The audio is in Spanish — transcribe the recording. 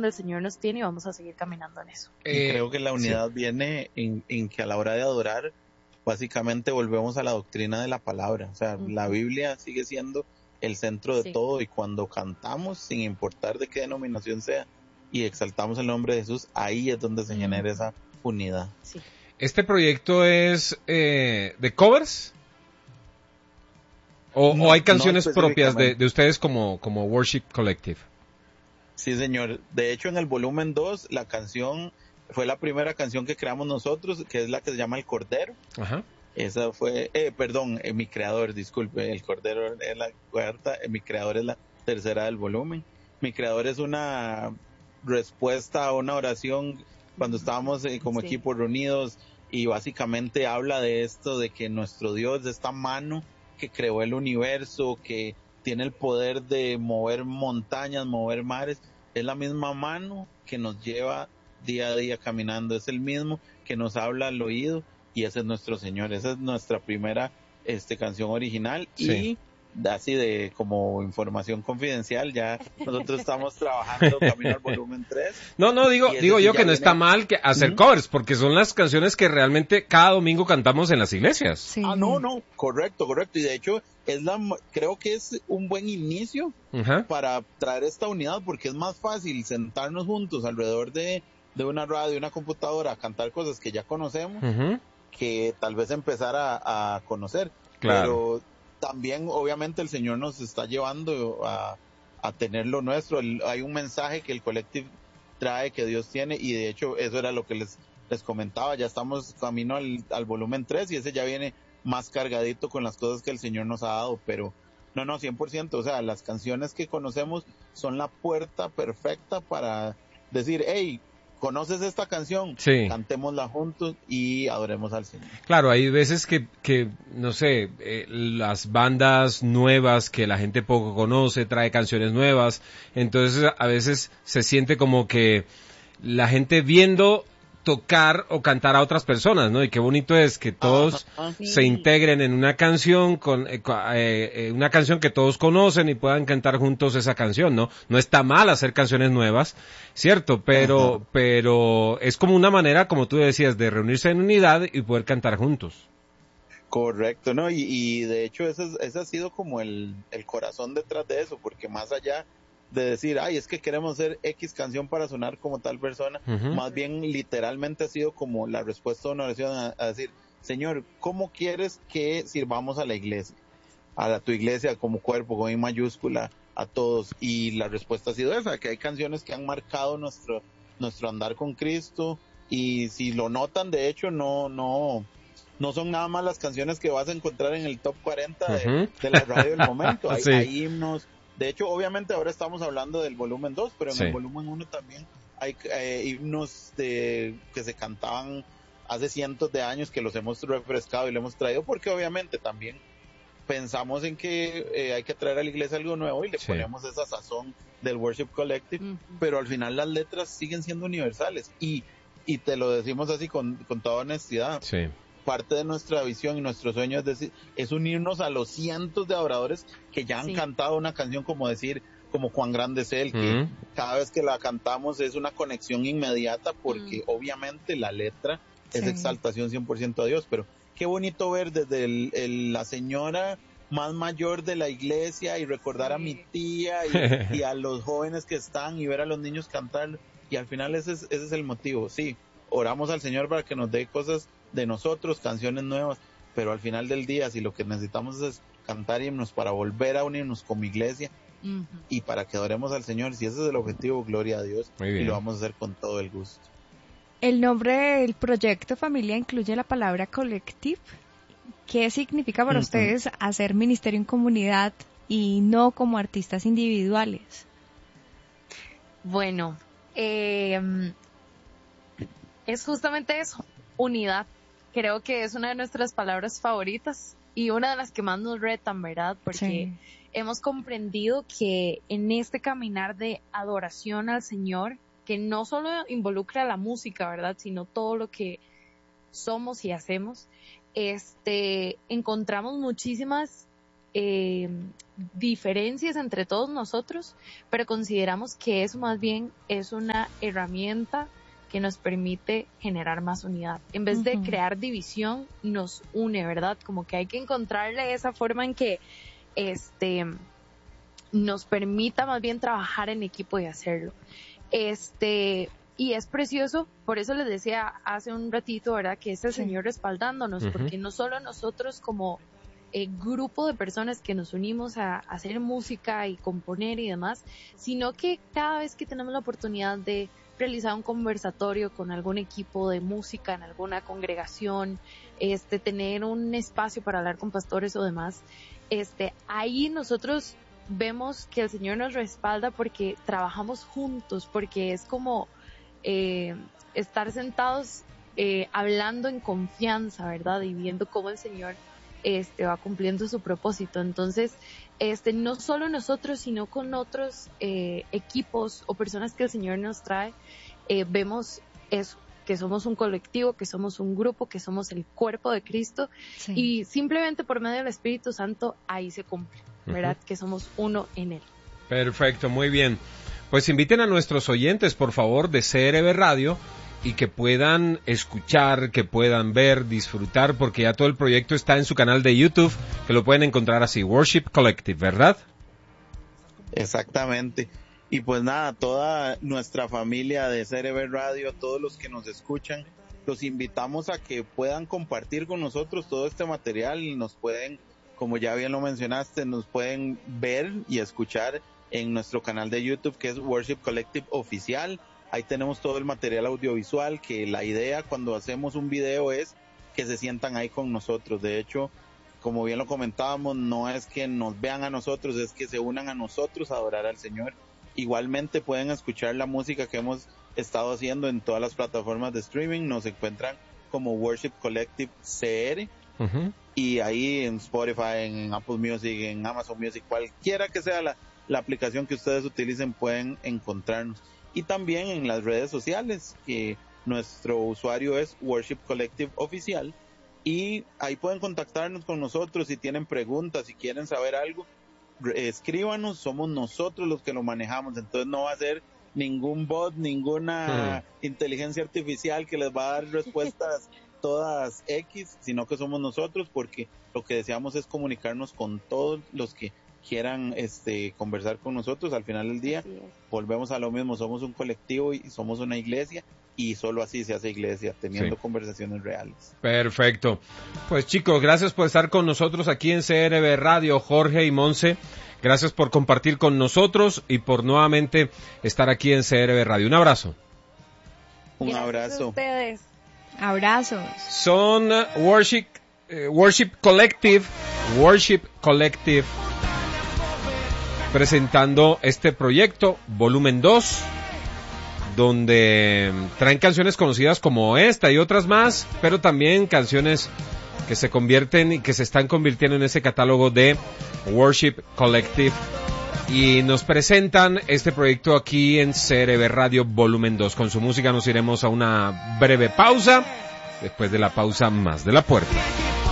donde el Señor nos tiene y vamos a seguir caminando en eso. Y creo que la unidad viene en que a la hora de adorar, básicamente volvemos a la doctrina de la palabra. O sea, la Biblia sigue siendo el centro de todo, y cuando cantamos, sin importar de qué denominación sea, y exaltamos el nombre de Jesús, ahí es donde se genera esa unidad. Sí. ¿Este proyecto es de covers? ¿O hay canciones propias de ustedes como Worship Collective? Sí, señor. De hecho, en el volumen 2, la canción fue la primera canción que creamos nosotros, que es la que se llama El Cordero. Ajá. Esa fue, mi creador, disculpe, El Cordero es la cuarta, mi creador es la tercera del volumen. Mi creador es una respuesta a una oración cuando estábamos como equipo reunidos, y básicamente habla de esto, de que nuestro Dios, de esta mano que creó el universo, que tiene el poder de mover montañas, mover mares, es la misma mano que nos lleva día a día caminando, es el mismo que nos habla al oído, y ese es nuestro Señor. Esa es nuestra primera canción original. Sí. Y así de como información confidencial, ya nosotros estamos trabajando camino al volumen 3. No, digo yo que no está mal que hacer covers, porque son las canciones que realmente cada domingo cantamos en las iglesias. Sí. No, correcto. Y de hecho, creo que es un buen inicio para traer esta unidad, porque es más fácil sentarnos juntos alrededor de una radio, una computadora, a cantar cosas que ya conocemos, que tal vez empezar a conocer. Claro. Pero también, obviamente, el Señor nos está llevando a tener lo nuestro. Hay un mensaje que el Collective trae, que Dios tiene, y de hecho eso era lo que les comentaba. Ya estamos camino al volumen 3, y ese ya viene más cargadito con las cosas que el Señor nos ha dado. Pero no, 100%, o sea, las canciones que conocemos son la puerta perfecta para decir, hey, ¿conoces esta canción? Sí. Cantémosla juntos y adoremos al Señor. Claro, hay veces que no sé, las bandas nuevas que la gente poco conoce, trae canciones nuevas, entonces a veces se siente como que la gente viendo tocar o cantar a otras personas, ¿no? Y qué bonito es que todos se integren en una canción una canción que todos conocen y puedan cantar juntos esa canción, ¿no? No está mal hacer canciones nuevas, cierto, pero es como una manera, como tú decías, de reunirse en unidad y poder cantar juntos. Correcto, ¿no? Y de hecho ese ha sido como el corazón detrás de eso, porque más allá de decir, ay, es que queremos hacer X canción para sonar como tal persona, más bien literalmente ha sido como la respuesta de una oración a decir, Señor, ¿cómo quieres que sirvamos a la iglesia? A tu iglesia como cuerpo, con I mayúscula, a todos. Y la respuesta ha sido esa, que hay canciones que han marcado nuestro andar con Cristo, y si lo notan, de hecho, no son nada más las canciones que vas a encontrar en el top 40 de la radio del momento. Hay himnos. De hecho, obviamente ahora estamos hablando del volumen 2, pero en el volumen 1 también hay himnos que se cantaban hace cientos de años, que los hemos refrescado y lo hemos traído, porque obviamente también pensamos en que hay que traer a la iglesia algo nuevo, y le ponemos esa sazón del Worship Collective, pero al final las letras siguen siendo universales, y te lo decimos así con toda honestidad. Sí. Parte de nuestra visión y nuestro sueño es unirnos a los cientos de adoradores que ya han cantado una canción, como Cuán grande es Él, que cada vez que la cantamos es una conexión inmediata, porque obviamente la letra es exaltación 100% a Dios. Pero qué bonito ver desde la señora más mayor de la iglesia, y recordar a mi tía y a los jóvenes que están, y ver a los niños cantar, y al final ese es el motivo. Sí, oramos al Señor para que nos dé cosas de nosotros, canciones nuevas, pero al final del día, si lo que necesitamos es cantar himnos para volver a unirnos como iglesia, y para que adoremos al Señor, si ese es el objetivo, gloria a Dios, y lo vamos a hacer con todo el gusto. El nombre del proyecto Familia incluye la palabra collective. ¿Qué significa para ustedes hacer ministerio en comunidad y no como artistas individuales? Bueno, es justamente eso, unidad. Creo que es una de nuestras palabras favoritas y una de las que más nos retan, ¿verdad? Porque hemos comprendido que en este caminar de adoración al Señor, que no solo involucra la música, ¿verdad? Sino todo lo que somos y hacemos, encontramos muchísimas diferencias entre todos nosotros, pero consideramos que eso más bien es una herramienta que nos permite generar más unidad. En vez de crear división, nos une, ¿verdad? Como que hay que encontrarle esa forma en que nos permita más bien trabajar en equipo y hacerlo. Y es precioso, por eso les decía hace un ratito, ¿verdad? Que es el Señor respaldándonos, porque no solo nosotros como grupo de personas que nos unimos a hacer música y componer y demás, sino que cada vez que tenemos la oportunidad de realizar un conversatorio con algún equipo de música en alguna congregación, tener un espacio para hablar con pastores o demás, ahí nosotros vemos que el Señor nos respalda porque trabajamos juntos, porque es como estar sentados hablando en confianza, ¿verdad? Y viendo cómo el Señor va cumpliendo su propósito. Entonces, no solo nosotros, sino con otros equipos o personas que el Señor nos trae, vemos eso, que somos un colectivo, que somos un grupo, que somos el cuerpo de Cristo, y simplemente por medio del Espíritu Santo ahí se cumple, ¿verdad? Que somos uno en Él. Perfecto, muy bien. Pues inviten a nuestros oyentes, por favor, de CRB Radio, y que puedan escuchar, que puedan ver, disfrutar, porque ya todo el proyecto está en su canal de YouTube, que lo pueden encontrar así, Worship Collective, ¿verdad? Exactamente. Y pues nada, toda nuestra familia de CRB Radio, todos los que nos escuchan, los invitamos a que puedan compartir con nosotros todo este material, y nos pueden, como ya bien lo mencionaste, nos pueden ver y escuchar en nuestro canal de YouTube, que es Worship Collective Oficial. Ahí tenemos todo el material audiovisual, que la idea cuando hacemos un video es que se sientan ahí con nosotros. De hecho, como bien lo comentábamos, no es que nos vean a nosotros, es que se unan a nosotros a adorar al Señor. Igualmente pueden escuchar la música que hemos estado haciendo en todas las plataformas de streaming. Nos encuentran como Worship Collective CR. Y ahí en Spotify, en Apple Music, en Amazon Music, cualquiera que sea la aplicación que ustedes utilicen, pueden encontrarnos. Y también en las redes sociales, que nuestro usuario es Worship Collective Oficial, y ahí pueden contactarnos con nosotros si tienen preguntas, si quieren saber algo, escríbanos, somos nosotros los que lo manejamos, entonces no va a ser ningún bot, ninguna inteligencia artificial que les va a dar respuestas todas X, sino que somos nosotros, porque lo que deseamos es comunicarnos con todos los que quieran conversar con nosotros. Al final del día volvemos a lo mismo, somos un colectivo y somos una iglesia, y solo así se hace iglesia, teniendo conversaciones reales. Perfecto. Pues chicos, gracias por estar con nosotros aquí en CRB Radio, Jorge y Monse. Gracias por compartir con nosotros y por nuevamente estar aquí en CRB Radio. Un abrazo. Un abrazo. Gracias a ustedes. Abrazos. Son Worship Collective, presentando este proyecto, volumen 2, donde traen canciones conocidas como esta y otras más, pero también canciones que se convierten y que se están convirtiendo en ese catálogo de Worship Collective, y nos presentan este proyecto aquí en CRB Radio volumen 2. Con su música nos iremos a una breve pausa, después de la pausa más de la puerta.